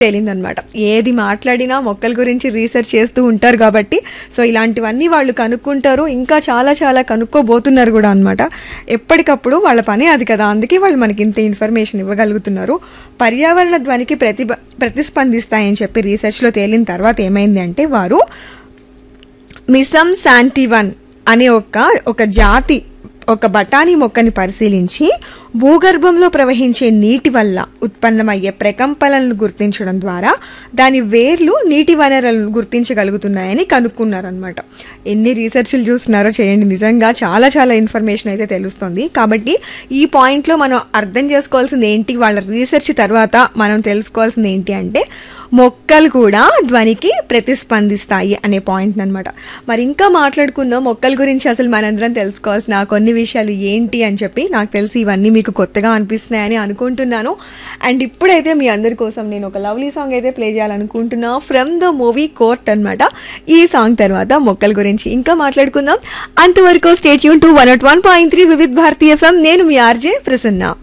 తేలిందనమాట. ఏది మాట్లాడినా మొక్కల గురించి రీసెర్చ్ చేస్తూ ఉంటారు కాబట్టి సో ఇలాంటివన్నీ వాళ్ళు కనుక్కుంటారు, ఇంకా చాలా చాలా కనుక్కోబోతున్నారు కూడా అనమాట. ఎప్పటికప్పుడు వాళ్ళ పని అది కదా, అందుకే వాళ్ళు మనకి ఇంత ఇన్ఫర్మేషన్ ఇవ్వగలుగుతున్నారు. పర్యావరణ ధ్వనికి ప్రతిస్పందిస్తాయని చెప్పి రీసెర్చ్లో తేలిన తర్వాత ఏమైంది అంటే వారు మిసం శాంటివన్ అనే ఒక జాతి ఒక బఠానీ మొక్కని పరిశీలించి భూగర్భంలో ప్రవహించే నీటి వల్ల ఉత్పన్నమయ్యే ప్రకంపనలను గుర్తించడం ద్వారా దాని వేర్లు నీటి వనరులను గుర్తించగలుగుతున్నాయని కనుక్కున్నారనమాట. ఎన్ని రీసెర్చ్లు చూస్తున్నారో చేయండి, నిజంగా చాలా చాలా ఇన్ఫర్మేషన్ అయితే తెలుస్తుంది. కాబట్టి ఈ పాయింట్లో మనం అర్థం చేసుకోవాల్సింది ఏంటి, వాళ్ళ రీసెర్చ్ తర్వాత మనం తెలుసుకోవాల్సింది ఏంటి అంటే మొక్కలు కూడా ధ్వనికి ప్రతిస్పందిస్తాయి అనే పాయింట్ అనమాట. మరి ఇంకా మాట్లాడుకుందాం మొక్కల గురించి, అసలు మనందరం తెలుసుకోవాల్సిన కొన్ని విషయాలు ఏంటి అని చెప్పి. నాకు తెలిసి ఇవన్నీ మీకు కొత్తగా అనిపిస్తున్నాయని అనుకుంటున్నాను. అండ్ ఇప్పుడైతే మీ అందరి కోసం నేను ఒక లవ్లీ సాంగ్ అయితే ప్లే చేయాలనుకుంటున్నా, ఫ్రమ్ ద మూవీ కోర్ట్ అనమాట. ఈ సాంగ్ తర్వాత మొక్కల గురించి ఇంకా మాట్లాడుకుందాం. అంతవరకు stay tune to 101.3 Vividh Bharati FM. నేను మీ ఆర్జే ప్రసన్న.